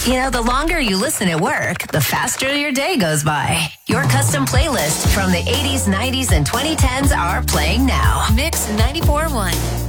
You know, the longer you listen at work, the faster your day goes by. Your custom playlist from the 80s, 90s, and 2010s are playing now. Mix 94.1.